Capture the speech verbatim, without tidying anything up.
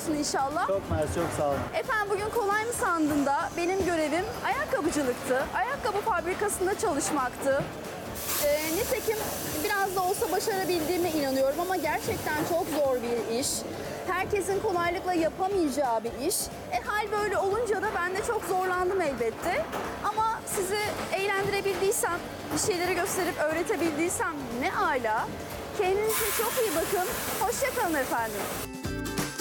olsun inşallah. Çok mersi, çok sağ olun. Efendim bugün kolay mı sandın da benim görevim ayakkabıcılıktı. Ayakkabı fabrikasında çalışmaktı. Ee, nitekim biraz da olsa başarabildiğime inanıyorum ama gerçekten çok zor bir iş. Herkesin kolaylıkla yapamayacağı bir iş. E hal böyle olunca da ben de çok zorlandım elbette. Ama sizi eğlendirebildiysem, bir şeyleri gösterip öğretebildiysem ne âlâ. Kendinize çok iyi bakın. Hoşça kalın efendim.